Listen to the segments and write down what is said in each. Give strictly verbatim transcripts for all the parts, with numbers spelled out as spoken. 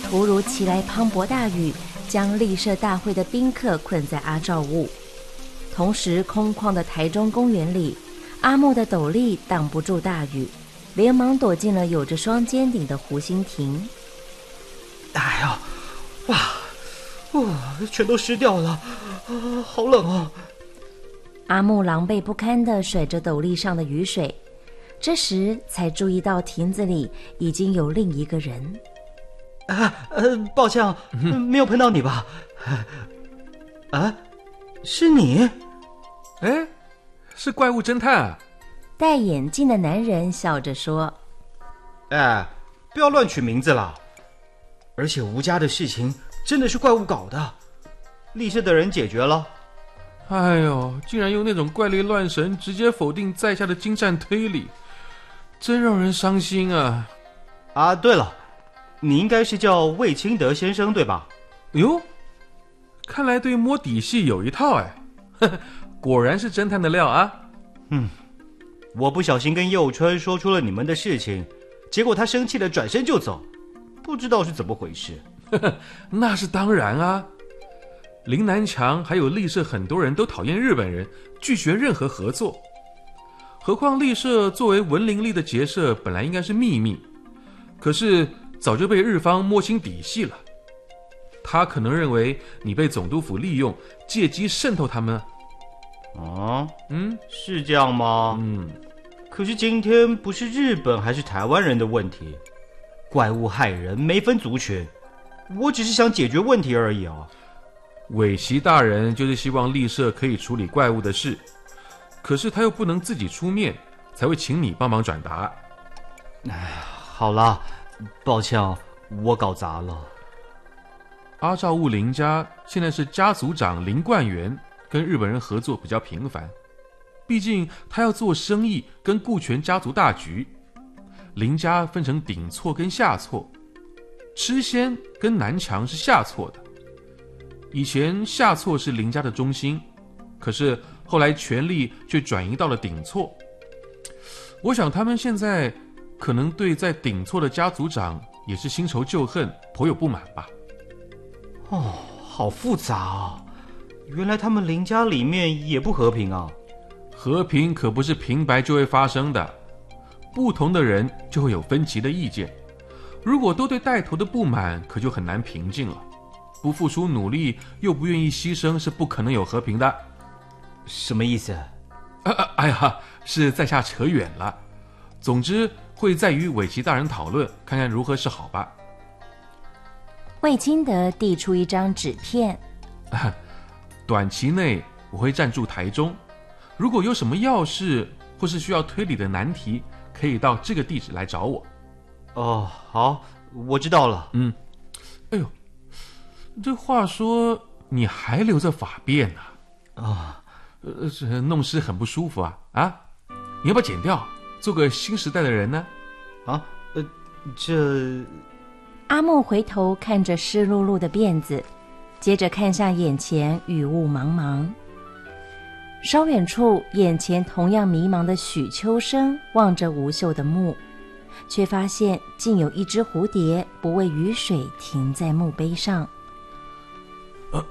突如其来磅礴大雨将立社大会的宾客困在阿罩雾，同时空旷的台中公园里，阿木的斗笠挡不住大雨，连忙躲进了有着双尖顶的湖心亭。 哎呀，哇，哇，全都湿掉了，啊，好冷哦！ 阿木狼狈不堪地甩着斗笠上的雨水，这时才注意到亭子里已经有另一个人。 啊，呃，抱歉啊，嗯、没有碰到你吧？啊，是你？ 哎，是怪物侦探啊！ 戴眼镜的男人笑着说：“ 哎，不要乱取名字了。而且吴家的事情真的是怪物搞的，立社的人解决了。 哎呦，竟然用那种怪力乱神直接否定在下的精湛推理，真让人伤心啊！ 啊，对了，你应该是叫魏清德先生对吧？ 哟，看来对摸底细有一套哎，呵呵，果然是侦探的料啊！ 嗯，我不小心跟佑春说出了你们的事情，结果他生气的转身就走，不知道是怎么回事。 呵呵，那是当然啊。林南强还有立社很多人都讨厌日本人，拒绝任何合作。何况立社作为文林立的结社，本来应该是秘密，可是早就被日方摸清底细了。他可能认为你被总督府利用，借机渗透他们。 哦， 嗯， 是这样吗？ 嗯， 可是今天不是日本还是台湾人的问题，怪物害人没分族群，我只是想解决问题而已啊。 尾崎大人就是希望立社可以处理怪物的事，可是他又不能自己出面，才会请你帮忙转达。 哎，好了，抱歉，我搞砸了。 阿照悟林家现在是家族长林冠元跟日本人合作比较频繁，毕竟他要做生意跟顾全家族大局。林家分成顶错跟下错，吃仙跟南强是下错的。以前下错是林家的中心，可是后来权力却转移到了顶错。我想他们现在可能对在顶错的家族长也是新仇旧恨，颇有不满吧。 哦，好复杂啊！原来他们林家里面也不和平啊。 和平可不是平白就会发生的，不同的人就会有分歧的意见。如果都对带头的不满，可就很难平静了。不付出努力又不愿意牺牲，是不可能有和平的。 什么意思？ 啊啊、哎呀，是在下扯远了。总之会再与尾崎大人讨论，看看如何是好吧。 魏清德递出一张纸片， 短期内我会暂驻台中，如果有什么要事或是需要推理的难题，可以到这个地址来找我。 哦，好，我知道了。 嗯，哎呦，这话说你还留着发辫呢？ 啊， 呃，是弄湿很不舒服啊啊！你要不要剪掉，做个新时代的人呢？ 啊，呃，这…… 阿木回头看着湿漉漉的辫子，接着看向眼前雨雾茫茫。稍远处，眼前同样迷茫的许秋生望着无袖的木，却发现竟有一只蝴蝶不畏雨水停在墓碑上。 呃、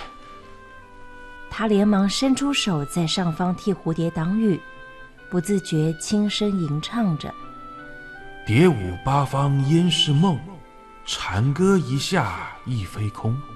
他连忙伸出手在上方替蝴蝶挡雨，不自觉轻声吟唱着： 蝶舞八方烟是梦，蝉歌一下亦非空。